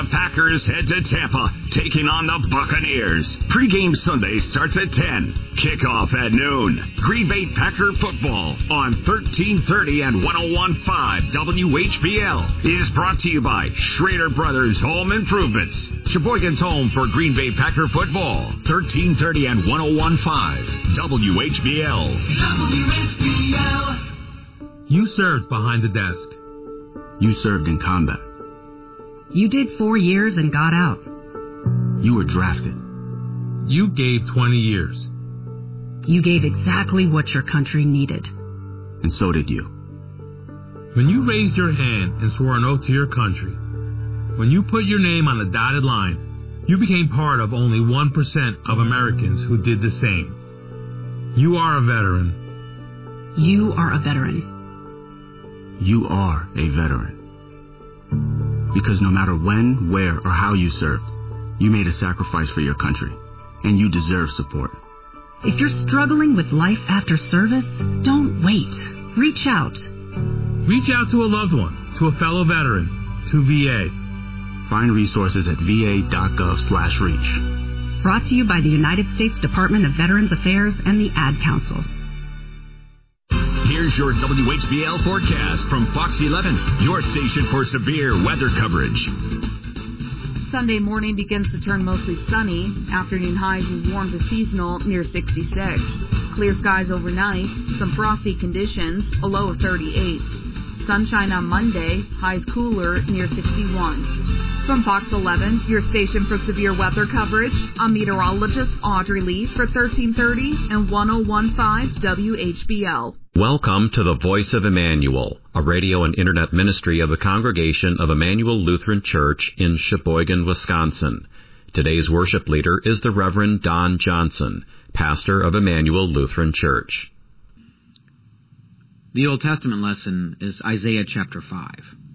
The Packers head to Tampa, taking on the Buccaneers. Pre-game Sunday starts at 10. Kickoff at noon. Green Bay Packer football on 1330 and 101.5 WHBL is brought to you by Schrader Brothers Home Improvements. Sheboygan's home for Green Bay Packer football. 1330 and 101.5 WHBL. You served behind the desk. You served in combat. You did 4 years and got out. You were drafted. You gave 20 years. You gave exactly what your country needed. And so did you. When you raised your hand and swore an oath to your country, when you put your name on the dotted line, you became part of only 1% of Americans who did the same. You are a veteran. You are a veteran. You are a veteran. Because no matter when, where, or how you served, you made a sacrifice for your country, and you deserve support. If you're struggling with life after service, don't wait. Reach out. Reach out to a loved one, to a fellow veteran, to VA. Find resources at va.gov/reach. Brought to you by the United States Department of Veterans Affairs and the Ad Council. Here's your WHBL forecast from Fox 11, your station for severe weather coverage. Sunday morning begins to turn mostly sunny. Afternoon highs will warm to seasonal near 66. Clear skies overnight, some frosty conditions, a low of 38. Sunshine on Monday, highs cooler near 61. From Fox 11, your station for severe weather coverage, I'm meteorologist Audrey Lee for 1330 and 101.5 WHBL. Welcome to the Voice of Emmanuel, a radio and internet ministry of the Congregation of Emmanuel Lutheran Church in Sheboygan, Wisconsin. Today's worship leader is the Reverend Don Johnson, pastor of Emmanuel Lutheran Church. The Old Testament lesson is Isaiah chapter 5.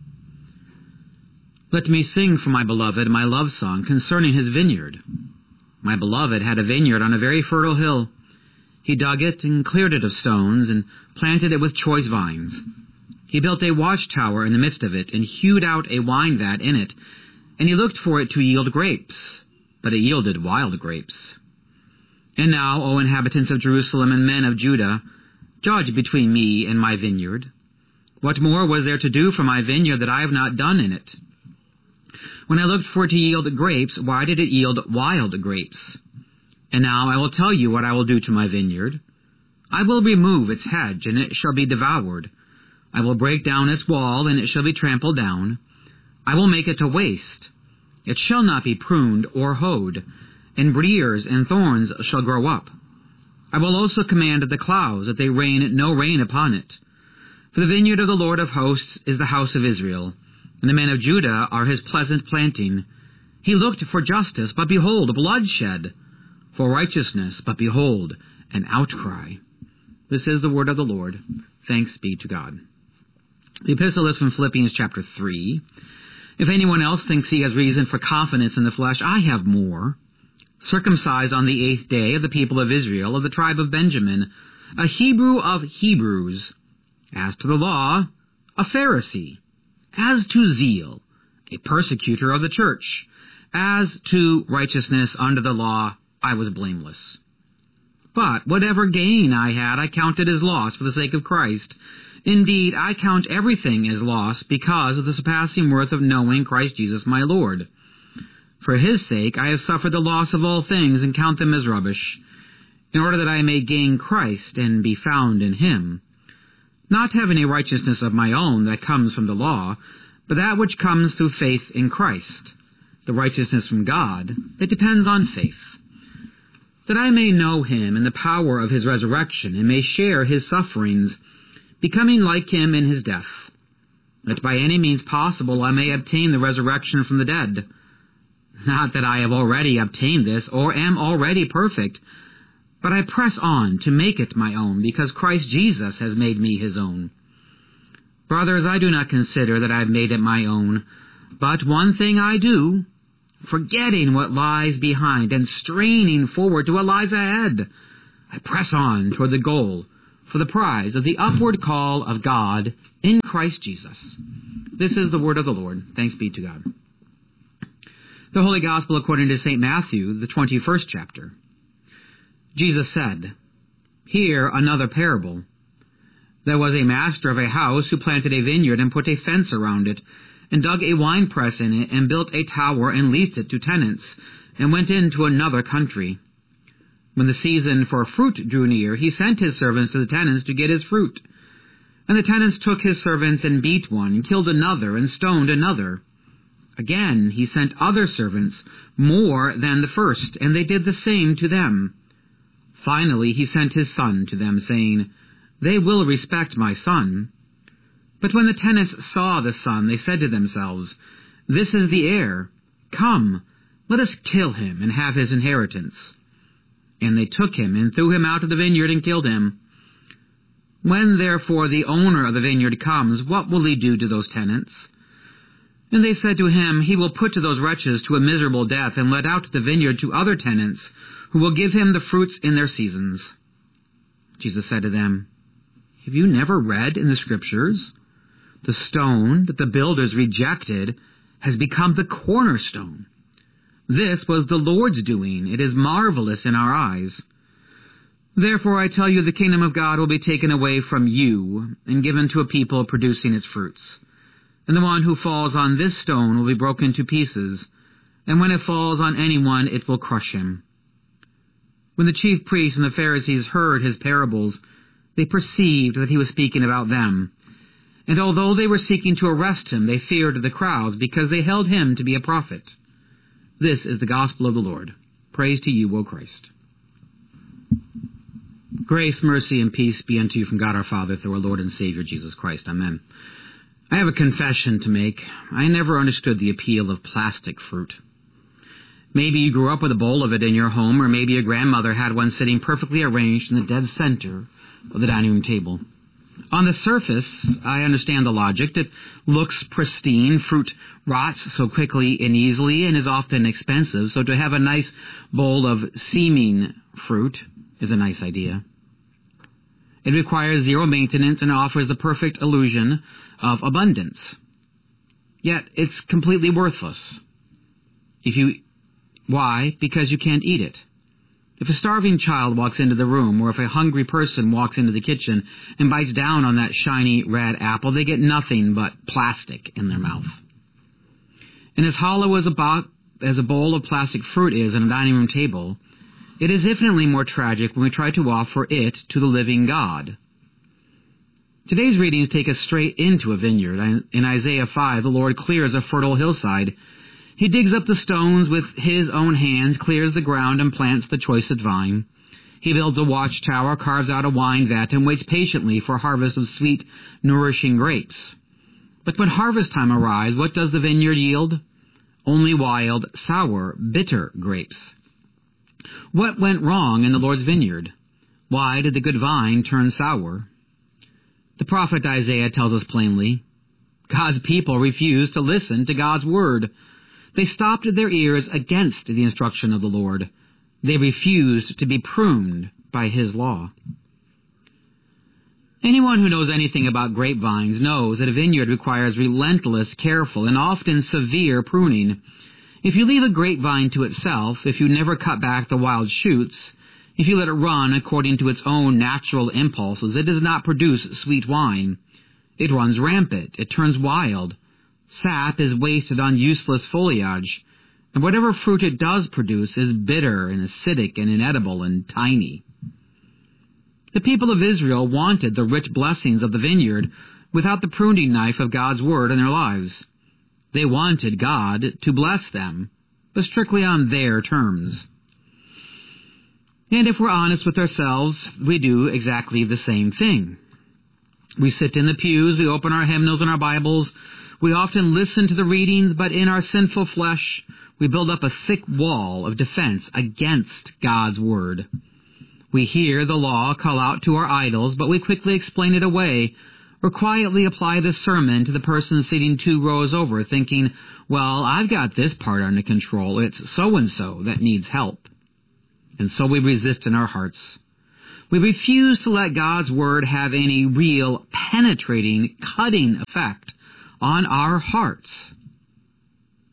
Let me sing for my beloved my love song concerning his vineyard. My beloved had a vineyard on a very fertile hill. He dug it and cleared it of stones and planted it with choice vines. He built a watchtower in the midst of it and hewed out a wine vat in it, and he looked for it to yield grapes, but it yielded wild grapes. And now, O inhabitants of Jerusalem and men of Judah, judge between me and my vineyard. What more was there to do for my vineyard that I have not done in it? When I looked for it to yield grapes, why did it yield wild grapes? And now I will tell you what I will do to my vineyard. I will remove its hedge, and it shall be devoured. I will break down its wall, and it shall be trampled down. I will make it a waste. It shall not be pruned or hoed, and briers and thorns shall grow up. I will also command the clouds that they rain no rain upon it. For the vineyard of the Lord of hosts is the house of Israel, and the men of Judah are his pleasant planting. He looked for justice, but behold, bloodshed. For righteousness, but behold, an outcry. This is the word of the Lord. Thanks be to God. The epistle is from Philippians chapter 3. If anyone else thinks he has reason for confidence in the flesh, I have more. Circumcised on the 8th day of the people of Israel, of the tribe of Benjamin, a Hebrew of Hebrews. As to the law, a Pharisee. As to zeal, a persecutor of the church. As to righteousness under the law, I was blameless. But whatever gain I had, I counted as loss for the sake of Christ. Indeed, I count everything as loss because of the surpassing worth of knowing Christ Jesus my Lord. For his sake I have suffered the loss of all things and count them as rubbish, in order that I may gain Christ and be found in him, not having a righteousness of my own that comes from the law, but that which comes through faith in Christ, the righteousness from God that depends on faith, that I may know him and the power of his resurrection, and may share his sufferings, becoming like him in his death, that by any means possible I may obtain the resurrection from the dead. Not that I have already obtained this, or am already perfect, but I press on to make it my own, because Christ Jesus has made me his own. Brothers, I do not consider that I have made it my own, but one thing I do, forgetting what lies behind and straining forward to what lies ahead, I press on toward the goal, for the prize of the upward call of God in Christ Jesus. This is the word of the Lord. Thanks be to God. The Holy Gospel according to St. Matthew, the 21st chapter. Jesus said, "Hear another parable. There was a master of a house who planted a vineyard and put a fence around it, and dug a winepress in it, and built a tower and leased it to tenants, and went into another country. When the season for fruit drew near, he sent his servants to the tenants to get his fruit. And the tenants took his servants and beat one, and killed another, and stoned another. Again he sent other servants, more than the first, and they did the same to them. Finally he sent his son to them, saying, 'They will respect my son.' But when the tenants saw the son, they said to themselves, 'This is the heir. Come, let us kill him and have his inheritance.' And they took him and threw him out of the vineyard and killed him. When therefore the owner of the vineyard comes, what will he do to those tenants?' And they said to him, 'He will put to those wretches to a miserable death, and let out the vineyard to other tenants, who will give him the fruits in their seasons.' Jesus said to them, 'Have you never read in the Scriptures? The stone that the builders rejected has become the cornerstone. This was the Lord's doing. It is marvelous in our eyes. Therefore I tell you, the kingdom of God will be taken away from you and given to a people producing its fruits. And the one who falls on this stone will be broken to pieces, and when it falls on anyone, it will crush him.' When the chief priests and the Pharisees heard his parables, they perceived that he was speaking about them. And although they were seeking to arrest him, they feared the crowds, because they held him to be a prophet. This is the gospel of the Lord. Praise to you, O Christ." Grace, mercy, and peace be unto you from God our Father, through our Lord and Savior Jesus Christ. Amen. I have a confession to make. I never understood the appeal of plastic fruit. Maybe you grew up with a bowl of it in your home, or maybe your grandmother had one sitting perfectly arranged in the dead center of the dining room table. On the surface, I understand the logic. It looks pristine. Fruit rots so quickly and easily and is often expensive, so to have a nice bowl of seeming fruit is a nice idea. It requires zero maintenance and offers the perfect illusion of abundance. Yet it's completely worthless. Why? Because you can't eat it. If a starving child walks into the room, or if a hungry person walks into the kitchen and bites down on that shiny red apple, they get nothing but plastic in their mouth. And as hollow as a bowl of plastic fruit is on a dining room table, it is infinitely more tragic when we try to offer it to the living God. Today's readings take us straight into a vineyard. In Isaiah 5, the Lord clears a fertile hillside. He digs up the stones with his own hands, clears the ground, and plants the choicest vine. He builds a watchtower, carves out a wine vat, and waits patiently for a harvest of sweet, nourishing grapes. But when harvest time arrives, what does the vineyard yield? Only wild, sour, bitter grapes. What went wrong in the Lord's vineyard? Why did the good vine turn sour? The prophet Isaiah tells us plainly, God's people refused to listen to God's word. They stopped their ears against the instruction of the Lord. They refused to be pruned by his law. Anyone who knows anything about grapevines knows that a vineyard requires relentless, careful, and often severe pruning. If you leave a grapevine to itself, if you never cut back the wild shoots, if you let it run according to its own natural impulses, it does not produce sweet wine. It runs rampant. It turns wild. Sap is wasted on useless foliage, and whatever fruit it does produce is bitter and acidic and inedible and tiny. The people of Israel wanted the rich blessings of the vineyard without the pruning knife of God's word in their lives. They wanted God to bless them, but strictly on their terms. And if we're honest with ourselves, we do exactly the same thing. We sit in the pews, we open our hymnals and our Bibles, we often listen to the readings, but in our sinful flesh, we build up a thick wall of defense against God's word. We hear the law call out to our idols, but we quickly explain it away, or quietly apply the sermon to the person sitting 2 rows over, thinking, well, I've got this part under control. It's so-and-so that needs help. And so we resist in our hearts. We refuse to let God's word have any real, penetrating, cutting effect on our hearts.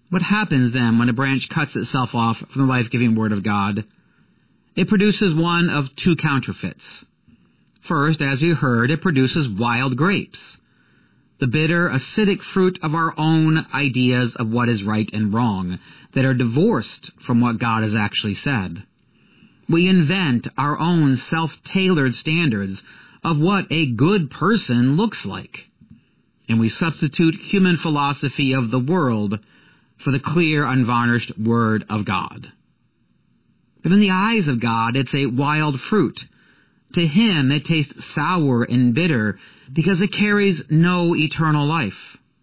What happens then when a branch cuts itself off from the life-giving Word of God? It produces one of two counterfeits. First, as we heard, it produces wild grapes, the bitter, acidic fruit of our own ideas of what is right and wrong, that are divorced from what God has actually said. We invent our own self-tailored standards of what a good person looks like, and we substitute human philosophy of the world for the clear, unvarnished Word of God. But in the eyes of God, it's a wild fruit. To Him, it tastes sour and bitter because it carries no eternal life.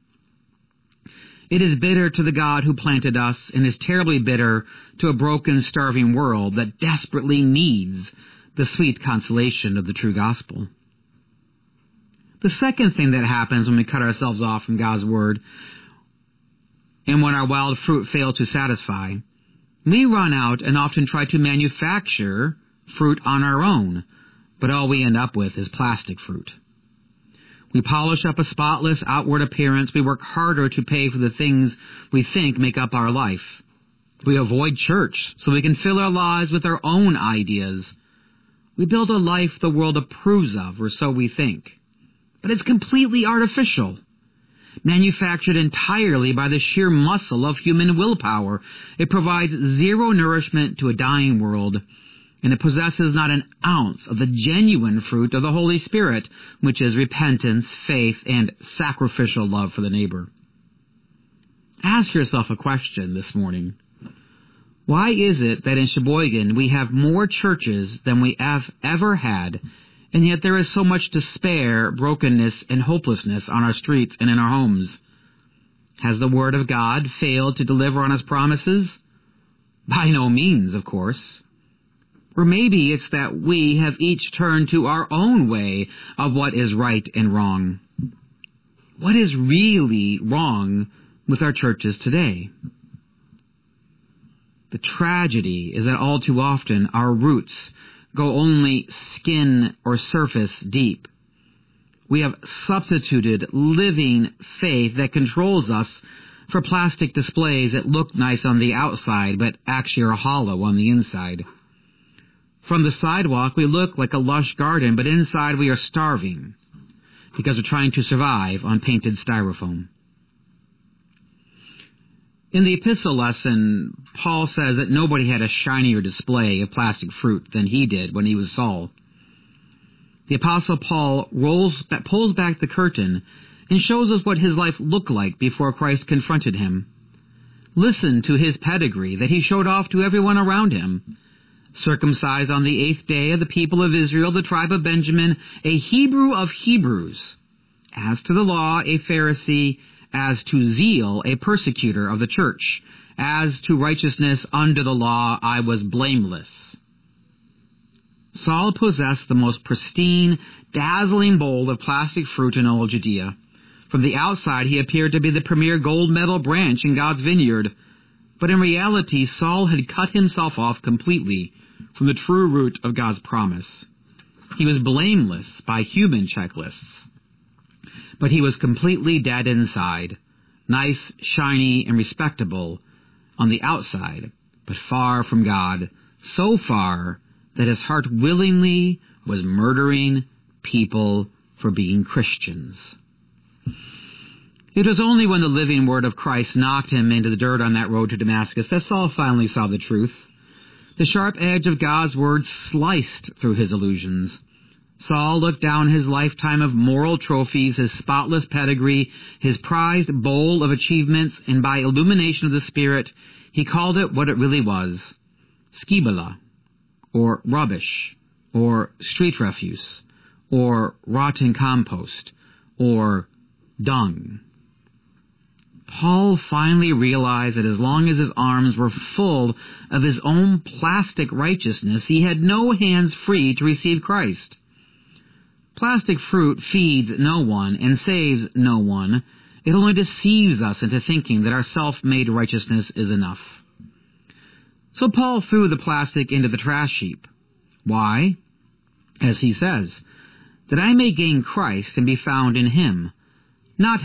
It is bitter to the God who planted us and is terribly bitter to a broken, starving world that desperately needs the sweet consolation of the true gospel. The second thing that happens when we cut ourselves off from God's Word and when our wild fruit fails to satisfy, we run out and often try to manufacture fruit on our own, but all we end up with is plastic fruit. We polish up a spotless outward appearance. We work harder to pay for the things we think make up our life. We avoid church so we can fill our lives with our own ideas. We build a life the world approves of, or so we think. But it's completely artificial, manufactured entirely by the sheer muscle of human willpower. It provides zero nourishment to a dying world, and it possesses not an ounce of the genuine fruit of the Holy Spirit, which is repentance, faith, and sacrificial love for the neighbor. Ask yourself a question this morning. Why is it that in Sheboygan we have more churches than we have ever had, and yet there is so much despair, brokenness, and hopelessness on our streets and in our homes? Has the Word of God failed to deliver on His promises? By no means, of course. Or maybe it's that we have each turned to our own way of what is right and wrong. What is really wrong with our churches today? The tragedy is that all too often our roots go only skin or surface deep. We have substituted living faith that controls us for plastic displays that look nice on the outside but actually are hollow on the inside. From the sidewalk, we look like a lush garden, but inside we are starving because we're trying to survive on painted styrofoam. In the epistle lesson, Paul says that nobody had a shinier display of plastic fruit than he did when he was Saul. The Apostle Paul pulls back the curtain and shows us what his life looked like before Christ confronted him. Listen to his pedigree that he showed off to everyone around him. Circumcised on the 8th day of the people of Israel, the tribe of Benjamin, a Hebrew of Hebrews. As to the law, a Pharisee. As to zeal, a persecutor of the church. As to righteousness under the law, I was blameless. Saul possessed the most pristine, dazzling bowl of plastic fruit in all Judea. From the outside, he appeared to be the premier gold medal branch in God's vineyard. But in reality, Saul had cut himself off completely from the true root of God's promise. He was blameless by human checklists, but he was completely dead inside, nice, shiny, and respectable on the outside, but far from God, so far that his heart willingly was murdering people for being Christians. It was only when the living Word of Christ knocked him into the dirt on that road to Damascus that Saul finally saw the truth. The sharp edge of God's Word sliced through his illusions. Saul looked down his lifetime of moral trophies, his spotless pedigree, his prized bowl of achievements, and by illumination of the Spirit, he called it what it really was: skibala, or rubbish, or street refuse, or rotten compost, or dung. Paul finally realized that as long as his arms were full of his own plastic righteousness, he had no hands free to receive Christ. Plastic fruit feeds no one and saves no one. It only deceives us into thinking that our self-made righteousness is enough. So Paul threw the plastic into the trash heap. Why? As he says, that I may gain Christ and be found in him, not